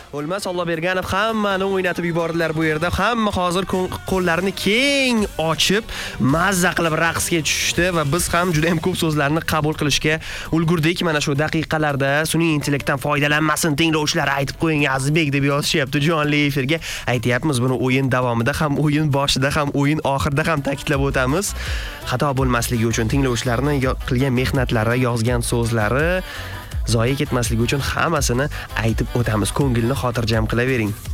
O'lmas Alloberganov hammani o'ynatib yubordilar bu yerda. Hamma hozir qo'llarini keng ochib, mazza qilib raqsga tushishdi va biz ham juda ham ko'p so'zlarni qabul qilishga ulgurdik. Mana shu daqiqalarda sun'iy intellektdan foydalanmasin tinglovchilar aytib qo'ying Azizbek deb yozishyapti jonli efirga. Aytayapmiz buni o'yin davomida ham, o'yin boshida ham, o'yin oxirida ham ta'kidlab o'tamiz. Xato bo'lmasligi uchun tinglovchilarning qilgan mehnatlari, yozgan so'zlari zoya ketmasligi uchun hammasini aytib o'tamiz. Ko'ngilni xotirjam qilavering.